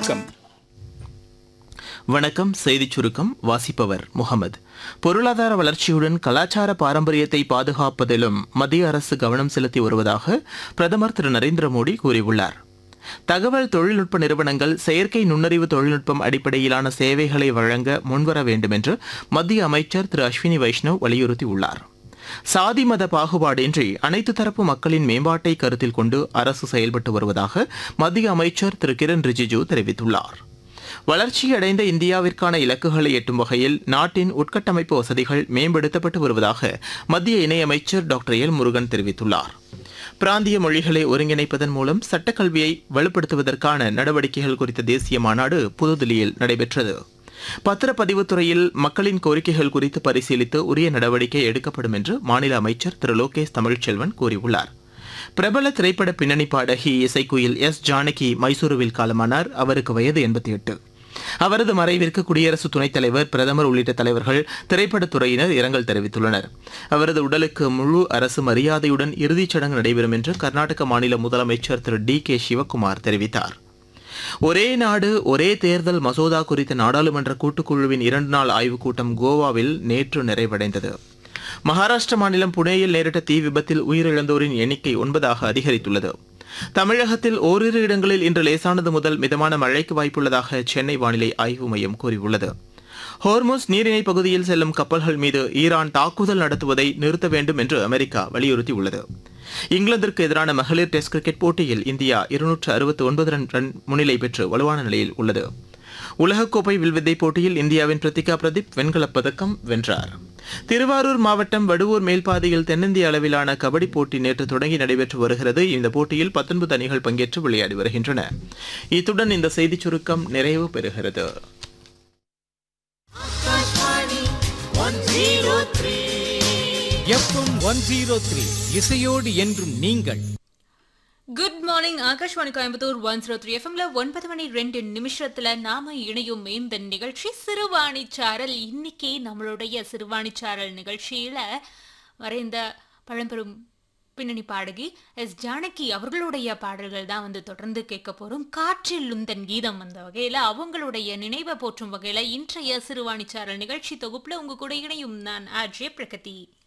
சுருக்கம். வணக்கம். செய்திச் சுருக்கம் வாசிப்பவர் முகமது. பொருளாதார வளர்ச்சியுடன் கலாச்சார பாரம்பரியத்தை பாதுகாப்பதிலும் மத்திய அரசு கவனம் செலுத்தி வருவதாக பிரதமர் திரு நரேந்திர மோடி கூறியுள்ளார். தகவல் தொழில்நுட்ப நிறுவனங்கள் செயற்கை நுண்ணறிவு தொழில்நுட்பம் அடிப்படையிலான சேவைகளை வழங்க முன்வர வேண்டும் என்று மத்திய அமைச்சர் திரு அஸ்வினி வைஷ்ணவ் வலியுறுத்தியுள்ளார். சாதி மத பாகுபாடின்றி அனைத்து தரப்பு மக்களின் மேம்பாட்டை கருத்தில் கொண்டு அரசு செயல்பட்டு வருவதாக மத்திய அமைச்சர் திரு கிரண் ரிஜிஜூ தெரிவித்துள்ளார். வளர்ச்சியடைந்த இந்தியாவிற்கான இலக்குகளை எட்டும் வகையில் நாட்டின் உட்கட்டமைப்பு வசதிகள் மேம்படுத்தப்பட்டு வருவதாக மத்திய இணையமைச்சர் டாக்டர் எல் முருகன் தெரிவித்துள்ளார். பிராந்திய மொழிகளை ஒருங்கிணைப்பதன் மூலம் சட்டக்கல்வியை வலுப்படுத்துவதற்கான நடவடிக்கைகள் குறித்த தேசிய மாநாடு புதுதில்லியில் நடைபெற்றது. பத்திரப்பதிவுத்துறையில் மக்களின் கோரிக்கைகள் குறித்து பரிசீலித்து உரிய நடவடிக்கை எடுக்கப்படும் என்று மாநில அமைச்சர் திரு லோகேஷ் தமிழ்ச்செல்வன் கூறியுள்ளார். பிரபல திரைப்பட பின்னணி பாடகி இசைக்குயில் எஸ் ஜானகி மைசூருவில் காலமானார். அவருக்கு வயது 88. அவரது மறைவிற்கு குடியரசு துணைத் தலைவர், பிரதமர் உள்ளிட்ட தலைவர்கள், திரைப்படத்துறையினர் இரங்கல் தெரிவித்துள்ளனர். அவரது உடலுக்கு முழு அரசு மரியாதையுடன் இறுதிச் சடங்கு நடைபெறும் என்று கர்நாடக மாநில முதலமைச்சர் திரு டி.கே. சிவக்குமார் தெரிவித்தார். ஒரே நாடு ஒரே தேர்தல் மசோதா குறித்த நாடாளுமன்ற கூட்டுக்குழுவின் 2 நாள் ஆய்வுக் கூட்டம் கோவாவில் நேற்று நிறைவடைந்தது. மகாராஷ்டிர மாநிலம் புனேயில் நேரிட்ட தீ விபத்தில் உயிரிழந்தோரின் எண்ணிக்கை 9ஆக அதிகரித்துள்ளது. தமிழகத்தில் ஓரிரு இடங்களில் இன்று லேசானது முதல் மிதமான மழைக்கு வாய்ப்புள்ளதாக சென்னை வானிலை ஆய்வு மையம் கூறியுள்ளது. ஹோர்முஸ் நீரிணை பகுதியில் செல்லும் கப்பல்கள் மீது ஈரான் தாக்குதல் நடத்துவதை நிறுத்த வேண்டும் என்று அமெரிக்கா வலியுறுத்தியுள்ளது. இங்கிலாந்திற்கு எதிரான மகளிர் டெஸ்ட் கிரிக்கெட் போட்டியில் இந்தியா 269 ரன் முன்னிலை பெற்று வலுவான நிலையில் உள்ளது. உலகக்கோப்பை வில்வித்தை போட்டியில் இந்தியாவின் பிரித்திகா பிரதீப் வெண்கலப் பதக்கம் வென்றார். திருவாரூர் மாவட்டம் வடுவூர் மேல்பாதையில் தென்னிந்திய அளவிலான கபடி போட்டி நேற்று தொடங்கி நடைபெற்று வருகிறது. இந்த போட்டியில் 19 அணிகள் பங்கேற்று விளையாடி வருகின்றன. இத்துடன் இந்த செய்திச் சுருக்கம் நிறைவு பெறுகிறது. எஃப்எம் 103 இசையோடு என்றும் நீங்கள். Good morning. ஆகாஷ்வாணி கோயம்புத்தூர் 103 எஃப்எம்ல 9:02 நாம இணையும் இந்த நிகழ்ச்சி சிறுவாணி சாரல். இன்னைக்கு நம்மளுடைய சிறுவாணி சாரல் நிகழ்ச்சியில வரைந்த பழம்பெரும் பின்னணி பாடகி எஸ் ஜானகி அவர்களுடைய பாடல்கள் தான் தொடர்ந்து கேட்க போறோம். காற்றில் உந்தன் கீதம் அந்த வகையில அவங்களுடைய நினைவை போற்றும் வகையில இன்றைய சிறுவாணி சாரல் நிகழ்ச்சி தொகுப்புல உங்க கூட இணையும் நான் ஆர்ஜே பிரகதி.